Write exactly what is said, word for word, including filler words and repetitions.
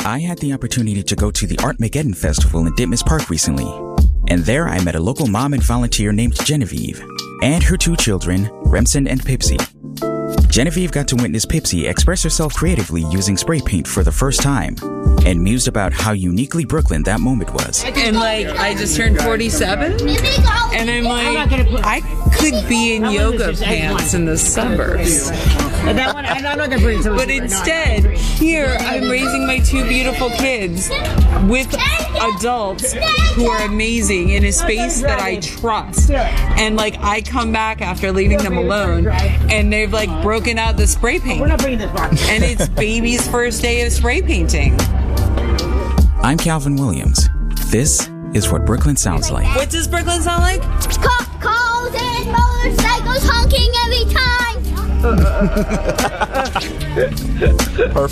I had the opportunity to go to the Artmageddon Festival in Ditmas Park recently, and there I met a local mom and volunteer named Genevieve, and her two children, Remsen and Pipsy. Genevieve got to witness Pipsy express herself creatively using spray paint for the first time, and mused about how uniquely Brooklyn that moment was. And like, I just turned forty-seven, and I'm like, I could be in yoga pants in the suburbs. But instead, here I'm raising my two beautiful kids with adults who are amazing in a space that I trust. And like, I come back after leaving them alone, and they've like broken out the spray paint. And it's baby's first day of spray painting. I'm Calvin Williams. This is what Brooklyn sounds like. What does Brooklyn sound like? Cop cars and motorcycles honking every time. Perfect.